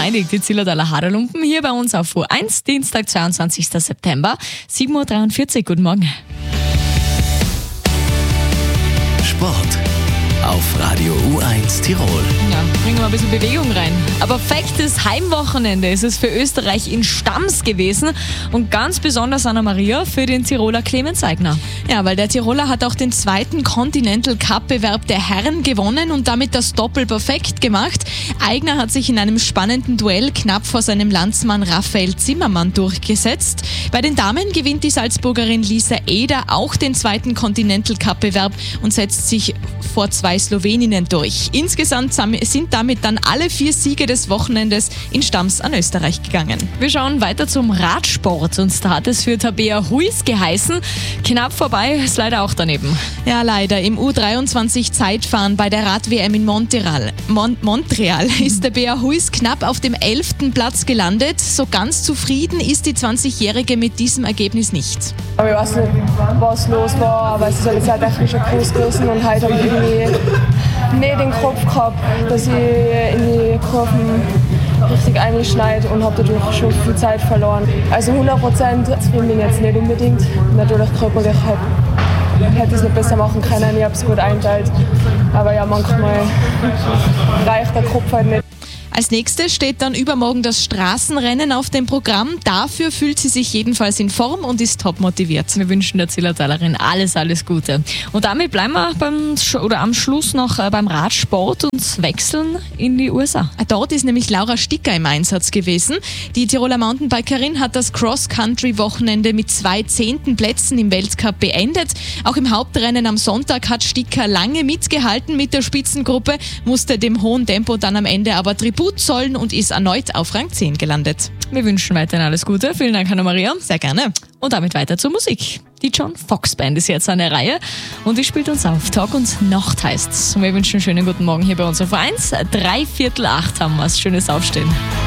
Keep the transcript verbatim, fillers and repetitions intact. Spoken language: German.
geschmeidig, die Zillertaler Haderlumpen hier bei uns auf U eins, Dienstag, zweiundzwanzigster September, sieben Uhr dreiundvierzig. Guten Morgen. Sport auf Radio U eins Tirol. Ja, bringen wir ein bisschen Bewegung rein. Ein perfektes Heimwochenende ist es für Österreich in Stams gewesen und ganz besonders Anna-Maria für den Tiroler Clemens Eigner. Ja, weil der Tiroler hat auch den zweiten Continental Cup-Bewerb der Herren gewonnen und damit das Doppel perfekt gemacht. Eigner hat sich in einem spannenden Duell knapp vor seinem Landsmann Raphael Zimmermann durchgesetzt. Bei den Damen gewinnt die Salzburgerin Lisa Eder auch den zweiten Continental Cup-Bewerb und setzt sich vor zwei Sloweninnen durch. Insgesamt sind damit dann alle vier Siege des Wochenendes in Stams an Österreich gegangen. Wir schauen weiter zum Radsport und da hat es für Tabea Huis geheißen. Knapp vorbei, ist leider auch daneben. Ja, leider. Im U dreiundzwanzig Zeitfahren bei der Rad-W M in Montreal, Mon- Montreal ist Tabea Huis knapp auf dem elften Platz gelandet. So ganz zufrieden ist die zwanzigjährige mit diesem Ergebnis nicht. Aber ich weiß nicht, was los war, aber es ist halt sehr technisch ein Kurs gewesen und heute habe ich irgendwie nicht den Kopf gehabt, dass ich in die Kurven richtig einschneide und habe dadurch schon viel Zeit verloren. Also hundert Prozent zufrieden bin ich jetzt nicht unbedingt. Natürlich körperlich halt, hätte ich es nicht besser machen können, ich habe es gut eingeteilt. Aber ja, manchmal reicht der Kopf halt nicht. Als nächstes steht dann übermorgen das Straßenrennen auf dem Programm. Dafür fühlt sie sich jedenfalls in Form und ist top motiviert. Wir wünschen der Zillertalerin alles, alles Gute. Und damit bleiben wir beim, oder am Schluss noch beim Radsport und wechseln in die U S A. Dort ist nämlich Laura Sticker im Einsatz gewesen. Die Tiroler Mountainbikerin hat das Cross-Country-Wochenende mit zwei zehnten Plätzen im Weltcup beendet. Auch im Hauptrennen am Sonntag hat Sticker lange mitgehalten mit der Spitzengruppe, musste dem hohen Tempo dann am Ende aber Tribut zollen und ist erneut auf Rang zehn gelandet. Wir wünschen weiterhin alles Gute. Vielen Dank, Anna-Maria. Sehr gerne. Und damit weiter zur Musik. Die John Fox Band ist jetzt an der Reihe und die spielt uns auf. Tag und Nacht heißt's. Und wir wünschen einen schönen guten Morgen hier bei uns auf U eins. Drei Viertel acht haben wir. Schönes Aufstehen.